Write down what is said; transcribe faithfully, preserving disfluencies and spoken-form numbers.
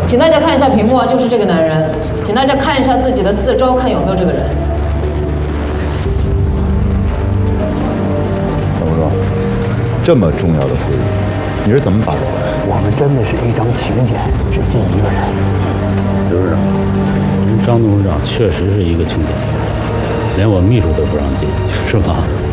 请大家看一下屏幕啊，就是这个男人，请大家看一下自己的四周，看有没有这个人。 怎么说？这么重要的会议，你是怎么把的？ 我们真的是一张请柬，只进一个人。 刘市长，您张董事长确实是一个清闲的人，连我秘书都不让进，是吧？